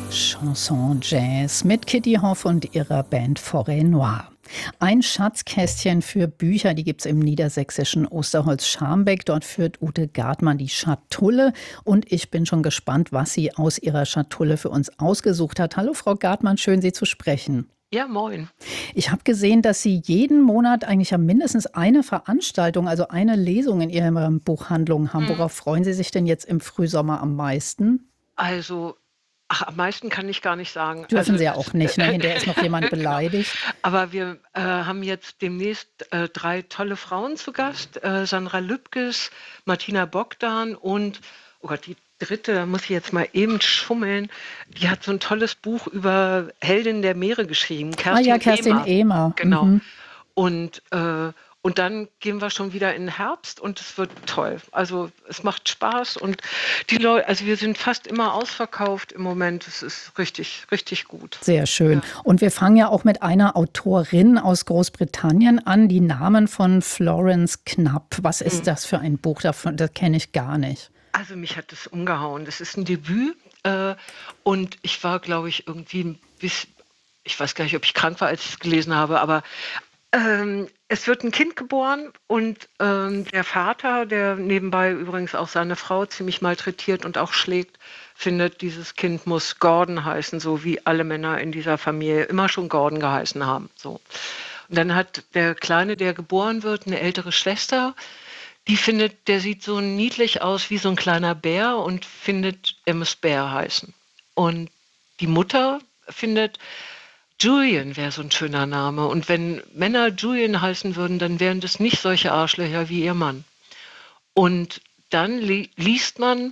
Chanson Jazz mit Kitty Hoff und ihrer Band Forêt Noire. Ein Schatzkästchen für Bücher, die gibt's im niedersächsischen Osterholz-Scharmbeck. Dort führt Ute Gartmann die Schatulle und ich bin schon gespannt, was sie aus ihrer Schatulle für uns ausgesucht hat. Hallo Frau Gartmann, schön Sie zu sprechen. Ja, moin. Ich habe gesehen, dass Sie jeden Monat eigentlich ja mindestens eine Veranstaltung, also eine Lesung in Ihrer Buchhandlung haben. Mhm. Worauf freuen Sie sich denn jetzt im Frühsommer am meisten? Also, am meisten kann ich gar nicht sagen. Dürfen Sie ja auch nicht, ne? Hinterher ist noch jemand Genau. beleidigt. Aber wir, haben jetzt demnächst, 3 tolle Frauen zu Gast, Sandra Lübkes, Martina Bogdan und, oh Gott, die dritte, da muss ich jetzt mal eben schummeln, die hat so ein tolles Buch über Heldinnen der Meere geschrieben, Ah ja, Kerstin Kerstin Ehmer. Ehmer. Genau. Mhm. Und dann gehen wir schon wieder in den Herbst und es wird toll. Also, es macht Spaß und die Leute, also, wir sind fast immer ausverkauft im Moment. Es ist richtig, richtig gut. Sehr schön. Ja. Und wir fangen ja auch mit einer Autorin aus Großbritannien an, die Namen von Florence Knapp. Was ist Mhm. das für ein Buch? Davon, das kenne ich gar nicht. Also, mich hat das umgehauen. Das ist ein Debüt, und ich war, glaube ich, irgendwie 'n biss ich weiß gar nicht, ob ich krank war, als ich's gelesen habe, aber es wird ein Kind geboren und, der Vater, der nebenbei übrigens auch seine Frau ziemlich malträtiert und auch schlägt, findet, dieses Kind muss Gordon heißen, so wie alle Männer in dieser Familie immer schon Gordon geheißen haben, so. Und dann hat der Kleine, der geboren wird, eine ältere Schwester, die findet, der sieht so niedlich aus wie so ein kleiner Bär und findet, er muss Bär heißen. Und die Mutter findet, Julian wäre so 'n schöner Name. Und wenn Männer Julian heißen würden, dann wären das nicht solche Arschlöcher wie ihr Mann. Und dann liest man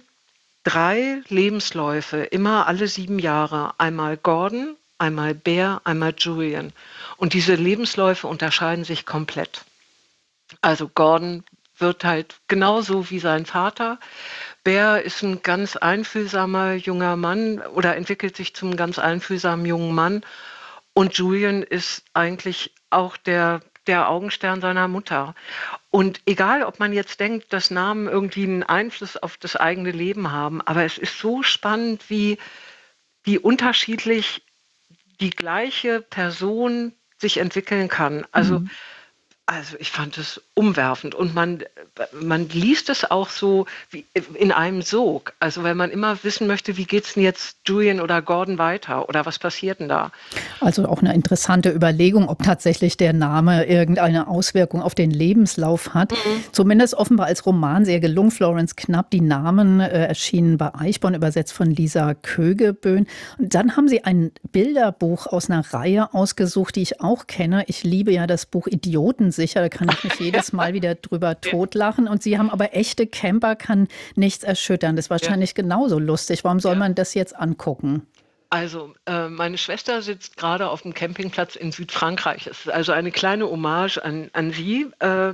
3 Lebensläufe, immer alle 7 Jahre. Einmal Gordon, einmal Bear, einmal Julian. Und diese Lebensläufe unterscheiden sich komplett. Also, Gordon wird halt genauso wie sein Vater. Bear ist 'n ganz einfühlsamer junger Mann oder entwickelt sich zum ganz einfühlsamen jungen Mann. Und Julian ist eigentlich auch der Augenstern seiner Mutter. Und egal, ob man jetzt denkt, dass Namen irgendwie 'n Einfluss auf das eigene Leben haben, aber es ist so spannend, wie unterschiedlich die gleiche Person sich entwickeln kann. Mhm. Also, ich fand es umwerfend und man liest es auch so wie in einem Sog. Also, weil man immer wissen möchte, wie geht's 'n jetzt Julian oder Gordon weiter oder was passiert 'n da? Also auch eine interessante Überlegung, ob tatsächlich der Name irgendeine Auswirkung auf den Lebenslauf hat. Mhm. Zumindest offenbar als Roman sehr gelungen. Florence Knapp, die Namen erschienen bei Eichborn, übersetzt von Lisa Kögeböhn. Und dann haben Sie ein Bilderbuch aus einer Reihe ausgesucht, die ich auch kenne. Ich liebe ja das Buch Idiotensicher, da kann ich mich jedes Mal wieder drüber Ja, totlachen. Und Sie haben aber echte Camper kann nichts erschüttern. Das ist ja, wahrscheinlich genauso lustig. Warum soll ja. man das jetzt angucken? Also, meine Schwester sitzt grade auf'm Campingplatz in Südfrankreich. Es ist also eine kleine Hommage an sie.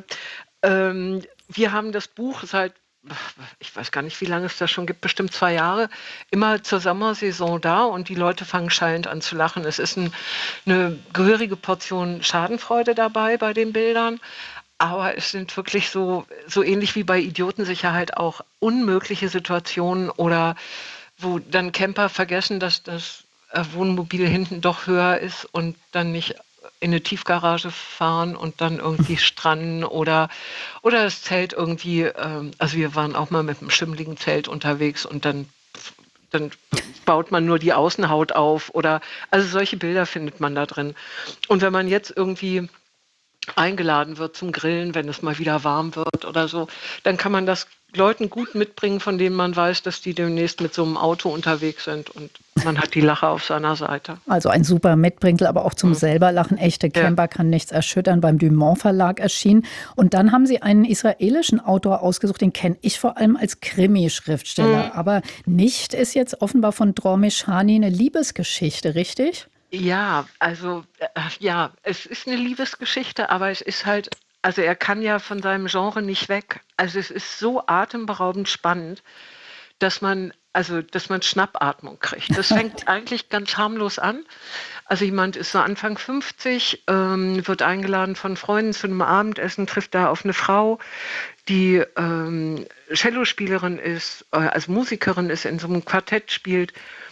Wir haben das Buch seit, ich weiß gar nicht, wie lange es das schon gibt, bestimmt 2 Jahre, immer zur Sommersaison da und die Leute fangen schallend an zu lachen. Es ist 'ne gehörige Portion Schadenfreude dabei bei den Bildern, aber es sind wirklich so ähnlich wie bei Idiotensicherheit auch unmögliche Situationen oder wo dann Camper vergessen, dass das, Wohnmobil hinten doch höher ist und dann nicht in 'ne Tiefgarage fahren und dann irgendwie stranden oder das Zelt irgendwie, also, wir waren auch mal mit 'nem schimmligen Zelt unterwegs und dann baut man nur die Außenhaut auf oder also, solche Bilder findet man da drin. Und wenn man jetzt irgendwie eingeladen wird zum Grillen, wenn es mal wieder warm wird oder so, dann kann man das Leuten gut mitbringen, von denen man weiß, dass die demnächst mit so 'nem Auto unterwegs sind und man hat die Lacher auf seiner Seite. Also ein super Mitbringsel, aber auch zum Mhm. Selberlachen. Echte Ja. Camper kann nichts erschüttern, beim Dumont Verlag erschienen. Und dann haben Sie einen israelischen Autor ausgesucht, den kenne ich vor allem als Mhm. Krimi-Schriftsteller. Aber nicht ist jetzt offenbar von Dror Meshani 'ne Liebesgeschichte, richtig? Ja, also, ja, es ist 'ne Liebesgeschichte, aber es ist halt, also, er kann ja von seinem Genre nicht weg. Also, es ist so atemberaubend spannend, dass man Schnappatmung kriegt. Das fängt eigentlich ganz harmlos an. Also, jemand ist so Anfang 50, wird eingeladen von Freunden zu 'nem Abendessen, trifft da auf 'ne Frau, die, Cellospielerin ist, also Musikerin ist, in so 'nem Quartett spielt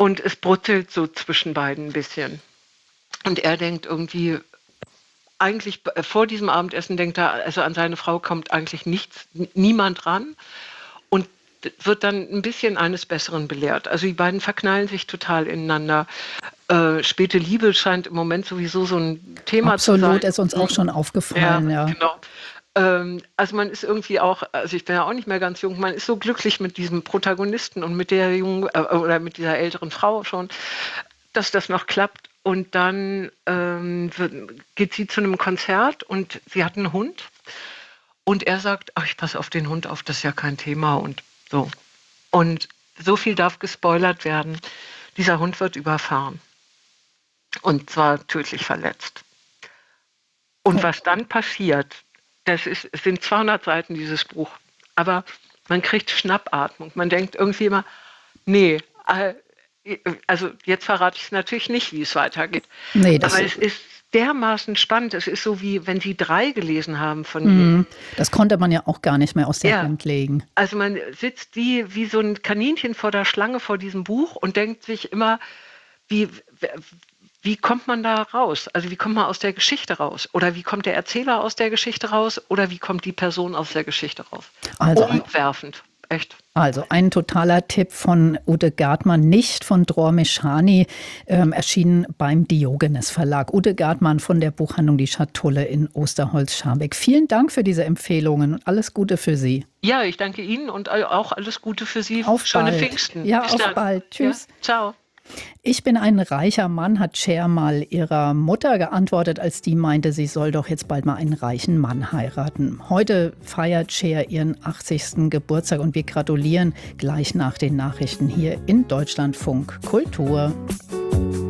Und es brutzelt so zwischen beiden ein bisschen. Und er denkt irgendwie, eigentlich vor diesem Abendessen denkt er, also an seine Frau kommt eigentlich niemand ran und wird dann ein bisschen eines Besseren belehrt. Also die beiden verknallen sich total ineinander. Späte Liebe scheint im Moment sowieso so ein Thema zu sein. Absolut, ist uns auch schon aufgefallen, ja. Genau. Also man ist irgendwie auch, also ich bin ja auch nicht mehr ganz jung, man ist so glücklich mit diesem Protagonisten und mit der jungen oder mit dieser älteren Frau schon, dass das noch klappt. Und dann geht sie zu einem Konzert und sie hat einen Hund. Und er sagt, ach, ich passe auf den Hund auf, das ist ja kein Thema und so. Und so viel darf gespoilert werden. Dieser Hund wird überfahren. Und zwar tödlich verletzt. Und was dann passiert, es sind 200 Seiten, dieses Buch. Aber man kriegt Schnappatmung. Man denkt irgendwie immer, nee, also jetzt verrate ich natürlich nicht, wie es weitergeht. Nee, aber es ist dermaßen spannend. Es ist so, wie wenn Sie 3 gelesen haben von ihm. Das konnte man ja auch gar nicht mehr aus der Hand legen. Also man sitzt wie so ein Kaninchen vor der Schlange vor diesem Buch und denkt sich immer, wie kommt man da raus? Also wie kommt man aus der Geschichte raus? Oder wie kommt der Erzähler aus der Geschichte raus? Oder wie kommt die Person aus der Geschichte raus? Also umwerfend, echt. Also ein totaler Tipp von Ute Gartmann, nicht von Dror Meschani, erschienen beim Diogenes Verlag. Ute Gartmann von der Buchhandlung Die Schatulle in Osterholz-Scharmbeck. Vielen Dank für diese Empfehlungen und alles Gute für Sie. Ja, ich danke Ihnen und auch alles Gute für Sie. Auf Schöne bald. Pfingsten. Ja, Bis auf dann. bald. Tschüss. Ja, ciao. Ich bin ein reicher Mann, hat Cher mal ihrer Mutter geantwortet, als die meinte, sie soll doch jetzt bald mal einen reichen Mann heiraten. Heute feiert Cher ihren 80. Geburtstag und wir gratulieren gleich nach den Nachrichten hier in Deutschlandfunk Kultur.